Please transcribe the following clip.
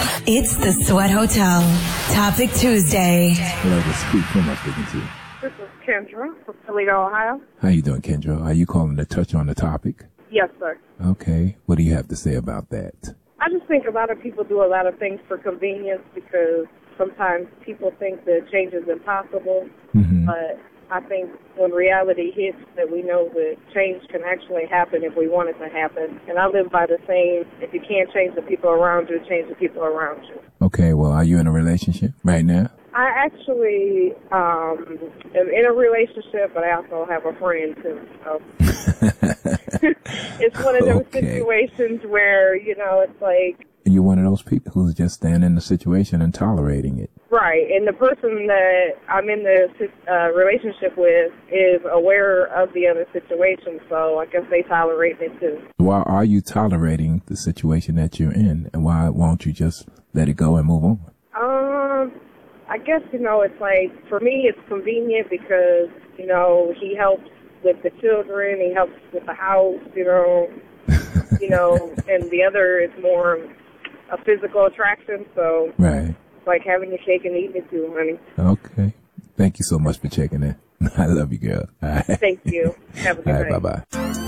It's the Sweat Hotel. Topic Tuesday. Hello, this is Pete. Who am I speaking to? This is Kendra from Toledo, Ohio. How you doing, Kendra? Are you calling to touch on the topic? Yes, sir. Okay. What do you have to say about that? I just think a lot of people do a lot of things for convenience because sometimes people think that change is impossible, but I think when reality hits that we know that change can actually happen if we want it to happen. And I live by the saying, if you can't change the people around you, change the people around you. Okay, well, are you in a relationship right now? I actually am in a relationship, but I also have a friend too. So it's one of those situations where, you know, it's like... You're one of those people who's just standing in the situation and tolerating it. Right, and the person that I'm in the relationship with is aware of the other situation, so I guess they tolerate it too. Why are you tolerating the situation that you're in, and why won't you just let it go and move on? I guess, you know, it's like, for me, it's convenient because, you know, he helps with the children, he helps with the house, you know, and the other is more a physical attraction, so right. It's like having your cake and eating it too, honey. Okay. Thank you so much for checking in. I love you, girl. All right. Thank you. Have a good night. All right, bye-bye.